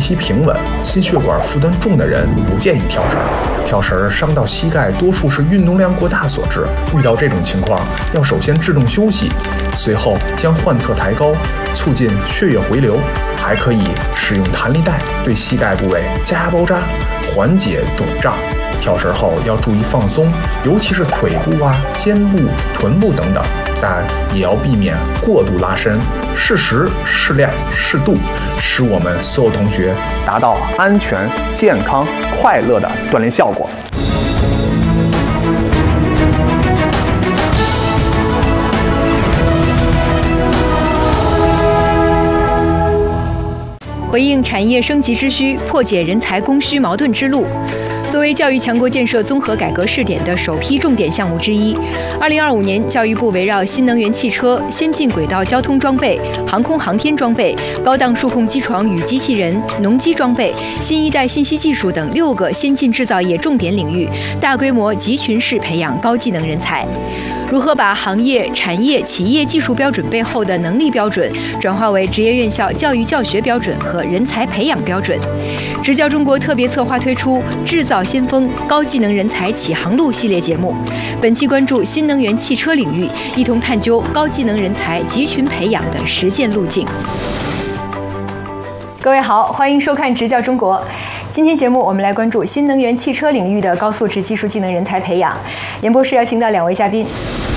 息平稳、心血管负担重的人不建议跳绳。跳绳伤到膝盖，多数是运动量过大所致。遇到这种情况，要首先制动休息，随后将患侧抬高，促进血液回流。还可以使用弹力带对膝盖部位加包扎，缓解肿胀。跳绳后要注意放松，尤其是腿部啊、肩部、臀部等等，但也要避免过度拉伸，适时、适量、适度，使我们所有同学达到安全、健康、快乐的锻炼效果。 回应产业升级之需，破解人才供需矛盾之路。作为教育强国建设综合改革试点的首批重点项目之一，2025年，教育部围绕新能源汽车、先进轨道交通装备、航空航天装备、高档数控机床与机器人、农机装备、新一代信息技术等6个先进制造业重点领域，大规模集群式培养高技能人才。如何把行业、产业、企业技术标准背后的能力标准转化为职业院校教育教学标准和人才培养标准？职教中国特别策划推出“制造先锋：高技能人才启航路”系列节目，本期关注新能源汽车领域，一同探究高技能人才集群培养的实践路径。各位好，欢迎收看《职教中国》。今天节目我们来关注新能源汽车领域的高素质技术技能人才培养。演播室邀请到2位嘉宾。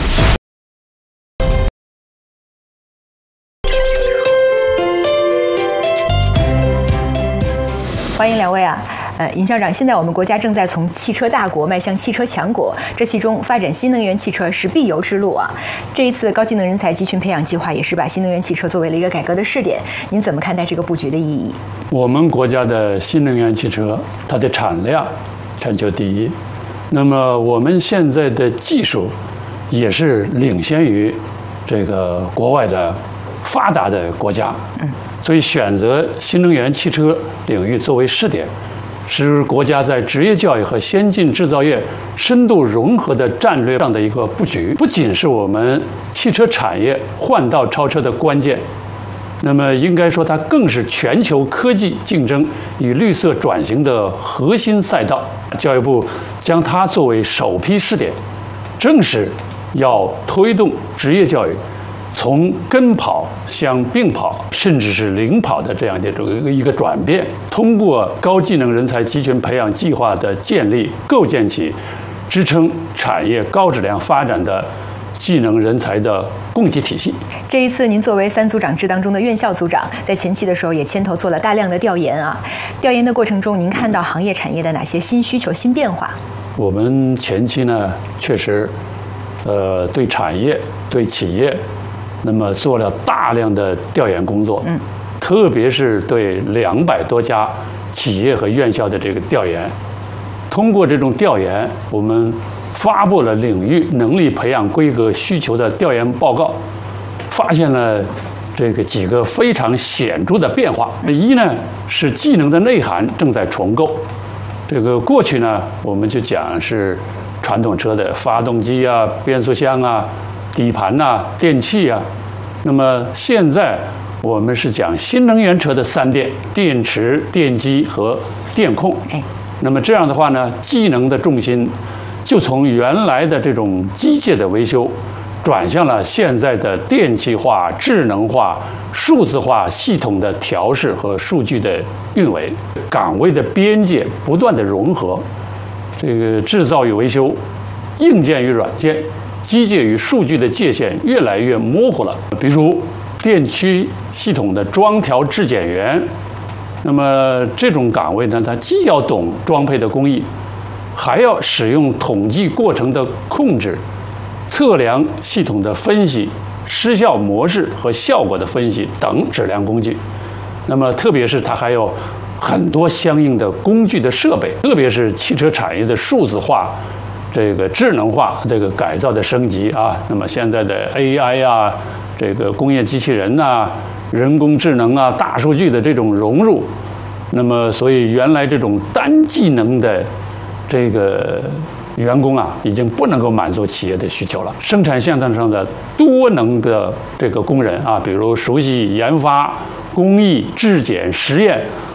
欢迎2位啊！尹校长，现在我们国家正在从汽车大国迈向汽车强国，这其中发展新能源汽车是必由之路啊。这一次高技能人才集群培养计划也是把新能源汽车作为了一个改革的试点，您怎么看待这个布局的意义？ 我们国家的新能源汽车，它的产量全球第一，那么我们现在的技术也是领先于这个国外的发达的国家，所以选择新能源汽车领域作为试点，是国家在职业教育和先进制造业深度融合的战略上的一个布局，不仅是我们汽车产业换道超车的关键，那么应该说它更是全球科技竞争与绿色转型的核心赛道。教育部将它作为首批试点，正是要推动职业教育从跟跑向并跑，甚至是领跑的这样的一个转变，通过高技能人才集群培养计划的建立，构建起支撑产业高质量发展的技能人才的供给体系。 这一次，您作为3组长制当中的院校组长，在前期的时候也牵头做了大量的调研啊。调研的过程中，您看到行业产业的哪些新需求、新变化？我们前期呢，确实，对产业、对企业，那么做了大量的调研工作，特别是对200多家企业和院校的这个调研。通过这种调研，我们发布了领域能力培养规格需求的调研报告，发现了这个几个非常显著的变化。一呢是技能的内涵正在重构。这个过去呢，我们就讲是传统车的发动机啊、变速箱啊、底盘呐、电器啊。那么现在我们是讲新能源车的3电：电池、电机和电控。那么这样的话呢，技能的重心就从原来的这种机械的维修，转向了现在的电气化、智能化、数字化系统的调试和数据的运维。岗位的边界不断的融合，这个制造与维修、硬件与软件、机械与数据的界限越来越模糊了。比如电驱系统的装调质检员，那么这种岗位呢，它既要懂装配的工艺，还要使用统计过程的控制、测量系统的分析、失效模式和效果的分析等质量工具。那么特别是它还有很多相应的工具的设备，特别是汽车产业的数字化、这个智能化这个改造的升级啊。那么现在的 AI 啊，这个工业机器人呐、人工智能啊、大数据的这种融入，那么所以原来这种单技能的这个员工啊，已经不能够满足企业的需求了。生产线上的多能的这个工人啊，比如熟悉研发、工艺、质检、实验